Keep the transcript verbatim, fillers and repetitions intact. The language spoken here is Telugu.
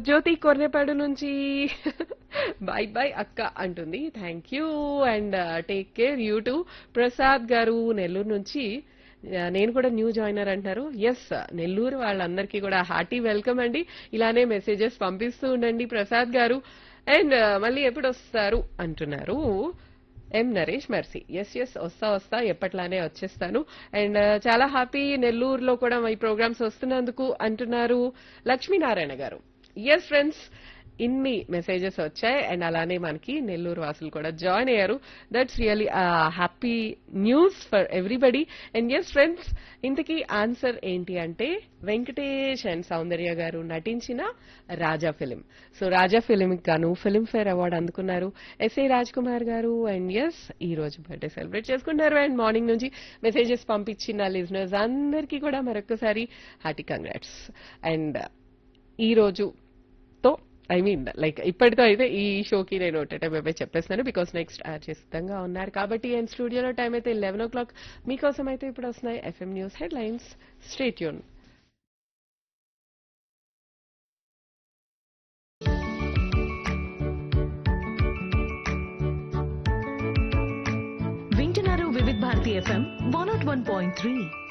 జ్యోతి కొర్రేపాడు నుంచి బై బై అక్క అంటుంది. Thank you and take care you to. Prasad గారు నెల్లూరు నుంచి ఆ, నేను కూడా న్యూ జాయినర్ అంటారు. ఎస్, నెల్లూరు వాళ్ళందరికీ కూడా హార్టీ వెల్కమ్ అండి. ఇలానే మెసేజెస్ పంపిస్తూ ఉండండి ప్రసాద్ గారు. అండ్ మళ్ళీ ఎప్పుడు వస్తారు అంటున్నారు ఎం నరేష్ మెర్సీ. ఎస్ ఎస్ వస్తా వస్తా ఎప్పట్లానే వచ్చేస్తాను. అండ్ చాలా హ్యాపీ నెల్లూరులో కూడా ఈ ప్రోగ్రామ్స్ వస్తున్నందుకు అంటున్నారు లక్ష్మీనారాయణ గారు. ఎస్ ఫ్రెండ్స్, ఇన్ని మెసేజెస్ వచ్చాయి అండ్ అలానే మనకి నెల్లూరు వాసులు కూడా జాయిన్ అయ్యారు. That's really happy news for everybody. And yes friends, ఇంతకీ ఆన్సర్ ఏంటి అంటే వెంకటేష్ అండ్ సౌందర్య గారు నటించిన రాజా ఫిలిం. సో రాజా ఫిలిం గాను ఫిల్మ్ఫేర్ అవార్డు అందుకున్నారు ఎస్ఏ రాజ్ కుమార్ గారు. అండ్ ఎస్, ఈ రోజు బర్త్డే సెలబ్రేట్ చేసుకున్నారు. అండ్ మార్నింగ్ నుంచి మెసేజెస్ పంపించిన లిజనర్స్ అందరికీ కూడా మరొకసారి హార్టీ కంగ్రాట్స్. అండ్ ఈ రోజు ఐ మీన్ లైక్ ఇప్పటితో అయితే ఈ షోకి నేను టైం అయిపోయి చెప్పేస్తాను, బికాస్ నెక్స్ట్ యాడ్ సిద్ధంగా ఉన్నారు కాబట్టి. అండ్ స్టూడియోలో టైం అయితే లెవెన్ ఓ క్లాక్. మీకోసం అయితే ఇప్పుడు వస్తున్నాయి FM news head lines. Stay tune. వింటున్నారు వివిధ Bharati FM one not one point three.